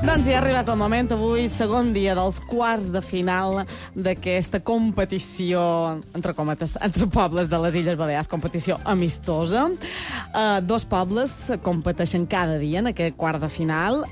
Doncs ja ha arribat el moment, avui, segon dia dels quarts de final d'aquesta competició, entre cometes, entre pobles de les Illes Balears, competició amistosa. Dos pobles competeixen cada dia en aquest quart de final.